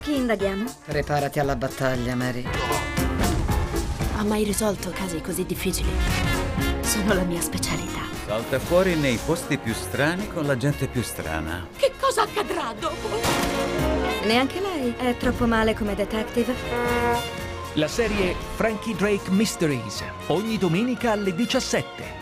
Chi indaghiamo? Preparati alla battaglia, Mary. Ho mai risolto casi così difficili? Sono la mia specialità. Salta fuori nei posti più strani con la gente più strana. Che cosa accadrà dopo? Neanche lei è troppo male come detective? La serie Frankie Drake Mysteries, ogni domenica alle 17.